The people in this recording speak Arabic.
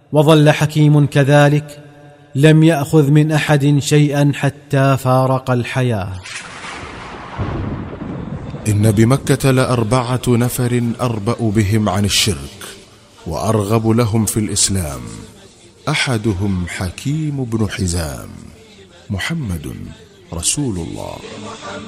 وظل حكيم كذلك لم يأخذ من أحد شيئا حتى فارق الحياة. إن بمكة ل4 نفر أربأ بهم عن الشرك وأرغب لهم في الإسلام، أحدهم حكيم بن حزام. محمد رسول الله.